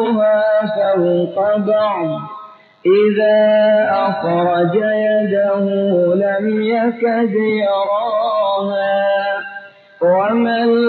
بعضها فوق بعض إذا أخرج يده لم يكد يراها ومن